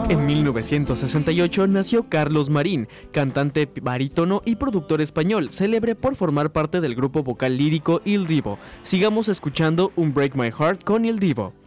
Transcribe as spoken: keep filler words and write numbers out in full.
En mil novecientos sesenta y ocho nació Carlos Marín, cantante barítono y productor español, célebre por formar parte del grupo vocal lírico Il Divo. Sigamos escuchando un Break My Heart con Il Divo.